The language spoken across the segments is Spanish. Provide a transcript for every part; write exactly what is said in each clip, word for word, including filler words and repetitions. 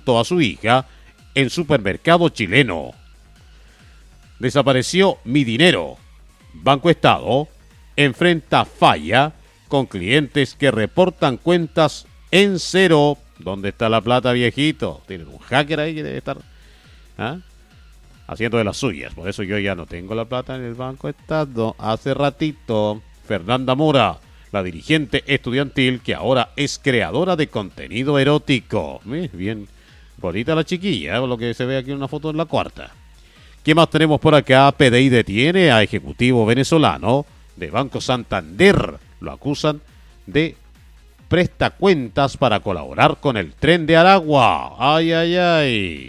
junto a su hija en supermercado chileno. Desapareció mi dinero. Banco Estado enfrenta falla con clientes que reportan cuentas en cero. ¿Dónde está la plata, viejito? Tienen un hacker ahí que debe estar ¿ah? haciendo de las suyas. Por eso yo ya no tengo la plata en el Banco Estado. Hace ratito, Fernanda Mora, la dirigente estudiantil que ahora es creadora de contenido erótico. Bien bonita la chiquilla, lo que se ve aquí en una foto en la cuarta. ¿Qué más tenemos por acá? P D I detiene a ejecutivo venezolano de Banco Santander. Lo acusan de prestacuentas para colaborar con el Tren de Aragua. ¡Ay, ay, ay!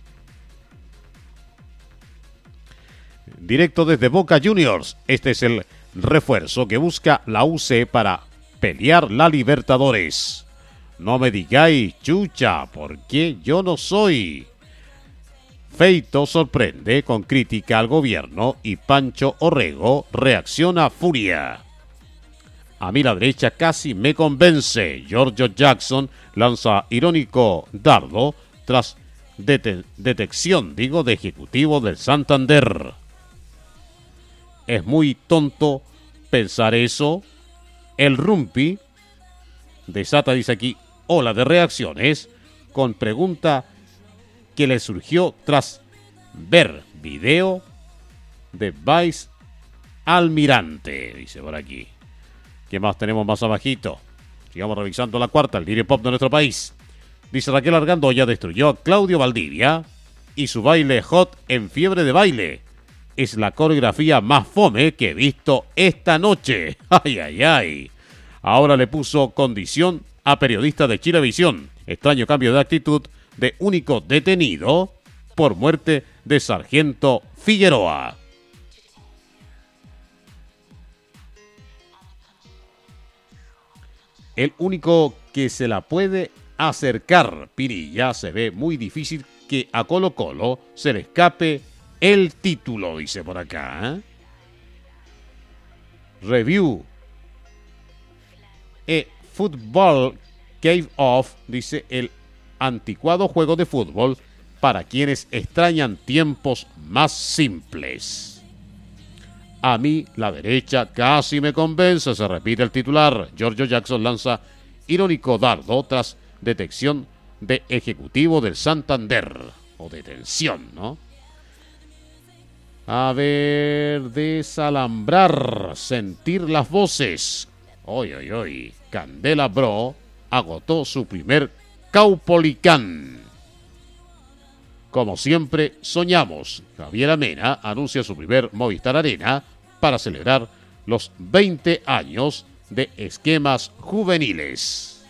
Directo desde Boca Juniors. Este es el refuerzo que busca la U C para pelear la Libertadores. No me digáis, chucha, porque yo no soy. Feito sorprende con crítica al gobierno y Pancho Orrego reacciona a furia. A mí la derecha casi me convence. Giorgio Jackson lanza irónico dardo tras dete- detección, digo, de ejecutivo del Santander. Es muy tonto pensar eso. El Rumpi desata, dice aquí, ola de reacciones con pregunta que le surgió tras ver video de Vice Almirante, dice por aquí. ¿Qué más tenemos más abajito? Sigamos revisando la cuarta, el diario pop de nuestro país. Dice Raquel Argandoya destruyó a Claudio Valdivia y su baile hot en fiebre de baile. Es la coreografía más fome que he visto esta noche. Ay, ay, ay. Ahora le puso condición a periodista de Chilevisión. Extraño cambio de actitud de único detenido por muerte de Sargento Figueroa. El único que se la puede acercar, Pirilla, se ve muy difícil que a Colo Colo se le escape el título, dice por acá. ¿eh? Review. E Football Cave Off, dice el anticuado juego de fútbol para quienes extrañan tiempos más simples. A mí la derecha casi me convence, se repite el titular. Giorgio Jackson lanza irónico dardo tras detección de ejecutivo del Santander. O detención, ¿no? A ver, desalambrar, sentir las voces. Oy, oy, oy. Candela Bro agotó su primer Caupolicán. Como siempre soñamos, Javier Amena anuncia su primer Movistar Arena para celebrar los veinte años de esquemas juveniles.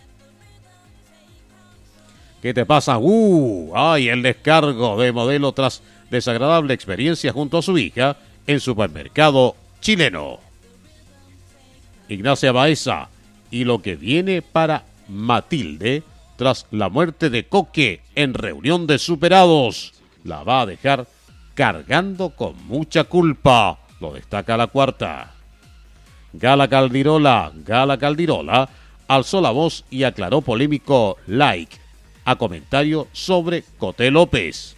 ¿Qué te pasa? ¡Uh! ¡Ay! El descargo de modelo tras desagradable experiencia junto a su hija en supermercado chileno. Ignacia Baeza y lo que viene para Matilde tras la muerte de Coque en reunión de superados. La va a dejar cargando con mucha culpa, lo destaca la cuarta. Gala Caldirola, Gala Caldirola alzó la voz y aclaró polémico like a comentario sobre Coté López.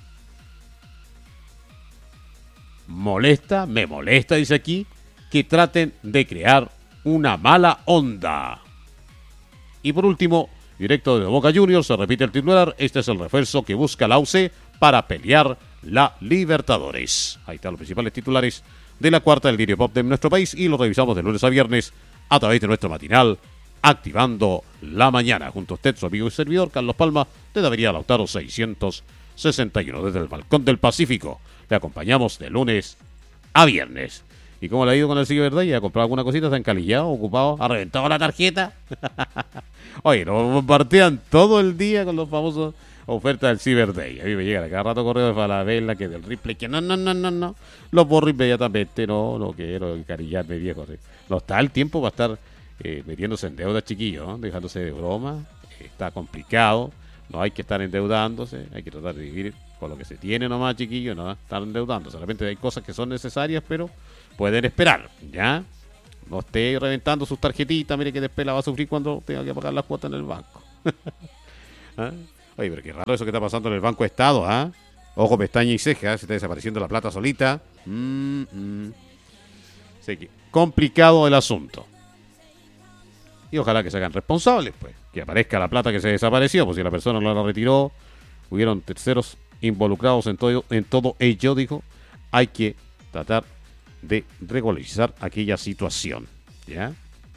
Molesta, me molesta, dice aquí, que traten de crear una mala onda. Y por último, directo de Boca Juniors, se repite el titular, este es el refuerzo que busca la U C para pelear la Libertadores. Ahí están los principales titulares de la cuarta del diario pop de nuestro país y lo revisamos de lunes a viernes a través de nuestro matinal Activando la Mañana. Junto a usted, su amigo y servidor, Carlos Palma, de Avenida Lautaro seiscientos sesenta y uno, desde el Balcón del Pacífico. Le acompañamos de lunes a viernes. ¿Y cómo le ha ido con el Cyber Day? ¿Ha comprado alguna cosita? ¿Está encalillado? ¿Ocupado? ¿Ha reventado la tarjeta? Oye, nos bombardean todo el día con los famosos ofertas del Cyber Day. A mí me llegan a cada rato correo de Falabella, que del Ripley, que no, no, no, no, no. Los borro inmediatamente. No, no quiero encarillarme, viejo. ¿sí? No está el tiempo para estar eh, metiéndose en deuda, chiquillo, ¿no? Dejándose de broma. Está complicado. No hay que estar endeudándose. Hay que tratar de vivir con lo que se tiene nomás, chiquillo. No estar endeudándose. De repente hay cosas que son necesarias, pero pueden esperar, ¿ya? No esté reventando sus tarjetitas. Mire que después la va a sufrir cuando tenga que pagar la cuota en el banco. ¿Ah? Oye, pero qué raro eso que está pasando en el Banco Estado, ¿ah? ¿eh? Ojo, pestaña y ceja, se está desapareciendo la plata solita. Mm, mm. Sé que complicado el asunto. Y ojalá que se hagan responsables, pues. Que aparezca la plata que se desapareció, pues si la persona no la retiró, hubieron terceros involucrados en todo, en todo ello, dijo. Hay que tratar de regularizar aquella situación, ¿ya?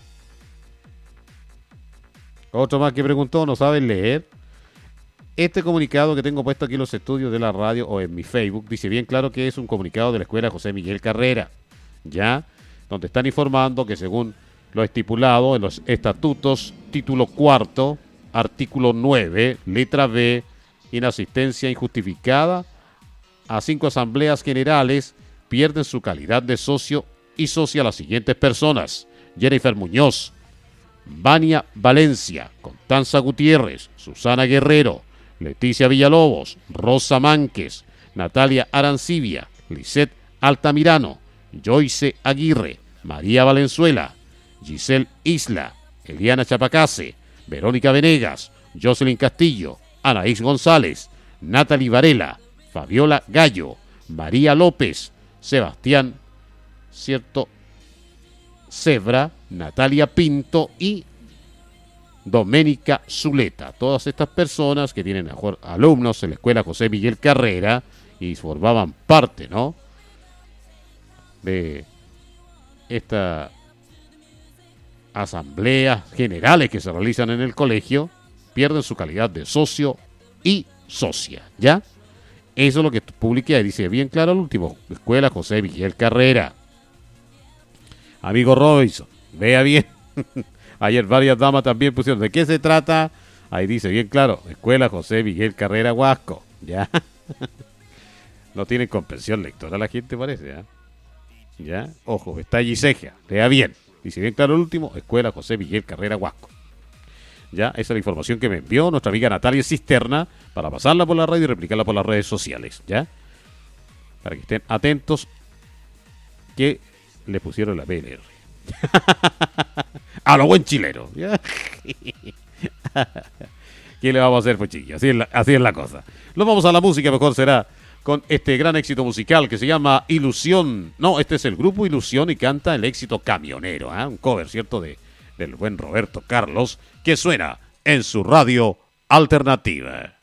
Otro más que preguntó, ¿no saben leer? Este comunicado que tengo puesto aquí en los estudios de la radio o en mi Facebook dice bien claro que es un comunicado de la Escuela José Miguel Carrera, ¿ya? Donde están informando que según lo estipulado en los estatutos, título cuarto, artículo nueve, letra B, inasistencia injustificada a cinco asambleas generales, pierden su calidad de socio y socia las siguientes personas: Jennifer Muñoz, Vania Valencia, Constanza Gutiérrez, Susana Guerrero, Leticia Villalobos, Rosa Mánquez, Natalia Arancibia, Lisette Altamirano, Joyce Aguirre, María Valenzuela, Giselle Isla, Eliana Chapacase, Verónica Venegas, Jocelyn Castillo, Anaís González, Natalie Varela, Fabiola Gallo, María López, Sebastián, cierto, Zebra, Natalia Pinto y Doménica Zuleta. Todas estas personas que tienen alumnos en la Escuela José Miguel Carrera y formaban parte, ¿no?, de esta asambleas generales que se realizan en el colegio, pierden su calidad de socio y socia, ¿ya? Eso es lo que publiqué ahí, dice bien claro el último, Escuela José Miguel Carrera. Amigo Robinson, vea bien. Ayer varias damas también pusieron, ¿de qué se trata? Ahí dice bien claro, Escuela José Miguel Carrera Huasco, ¿ya? No tienen comprensión lectora la gente, parece, ¿ya? ¿Ya? Ojo, está allí ceja, lea bien. Dice bien claro el último, Escuela José Miguel Carrera Huasco. Ya, esa es la información que me envió nuestra amiga Natalia Cisterna para pasarla por la radio y replicarla por las redes sociales, ¿ya? Para que estén atentos que le pusieron la P N R. A lo buen chileno, ¿ya? ¿Qué le vamos a hacer, pues, chiquillos? Así es la, así es la cosa. Nos vamos a la música, mejor será con este gran éxito musical que se llama Ilusión. No, este es el grupo Ilusión y canta el éxito Camionero, ¿eh? Un cover, ¿cierto?, de del buen Roberto Carlos, que suena en su radio alternativa.